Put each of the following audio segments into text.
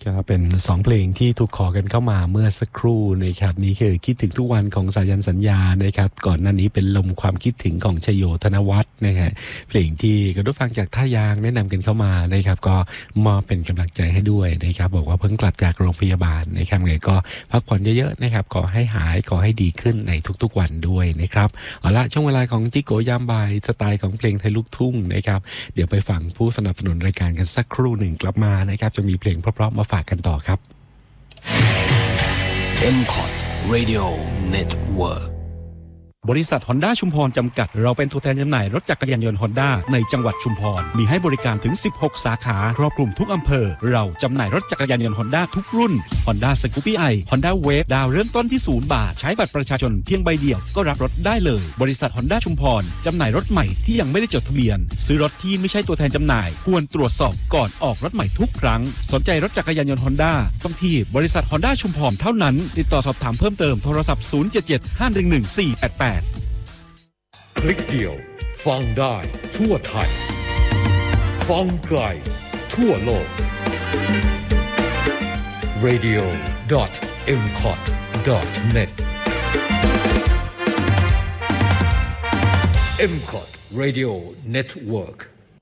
ก็เป็น2เพลงที่ถูกขอกันเข้ามาเมื่อสักครู่นะครับนี่คือคิดถึงทุกวันของสายันสัญญานะครับก่อนหน้านี้เป็นลมความคิดถึงของชโยธนวัฒน์นะฮะเพลงที่คุณผู้ฟังจากท่ายางแนะนำกันเข้ามานะครับก็มอบเป็นกำลังใจให้ด้วยนะครับบอกว่าเพิ่งกลับจากโรงพยาบาลนะครับไงก็พักผ่อนเยอะๆนะครับขอให้หายขอให้ดีขึ้นในทุกๆวันด้วยนะครับเอาละช่วงเวลาของจิโกยามบ่ายสไตล์ของเพลงไทยลูกทุ่งนะครับเดี๋ยวไปฟังผู้สนับสนุนรายการกันสักครู่หนึ่งกลับมานะครับจะมีเพลงเพราะๆมาฝากกันต่อครับ MCOT Radio Network บริษัท Honda ชุมพรจำกัดเราเป็นตัวแทนจำหน่ายรถจักรยานยนต์ Honda ในจังหวัดชุมพรมีให้บริการถึง16สาขาครอบคลุมทุกอำเภอเราจำหน่ายรถจักรยานยนต์ Honda ทุกรุ่น Honda Scoopy i Honda Wave ดาวเริ่มต้นที่0 บาทใช้บัตรประชาชนเพียงใบเดียวก็รับรถได้เลยบริษัท Honda ชุมพรจำหน่ายรถใหม่ที่ยังไม่ได้จดทะเบียนซื้อรถที่ไม่ใช่ตัวแทนจำหน่ายควรตรวจสอบก่อนออกรถใหม่ทุกครั้งสนใจรถจักรยานยนต์ Honda ต้องที่บริษัท Honda ชุมพรเท่านั้นติดต่อสอบถามเพิ่มเติมโทรศัพท์077-511-488 คลิกเดียวฟังได้ทั่วไทยฟังไกลทั่วโลก radio.mcot.net MCOT Radio Network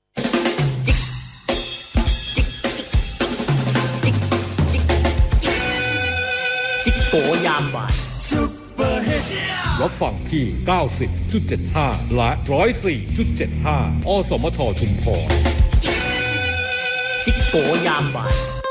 จิ๊กโกยามบ่ายรับฟังที่ 90.75 และ 104.75 อสมทชุมพรจิ๊กโกยามบ่าย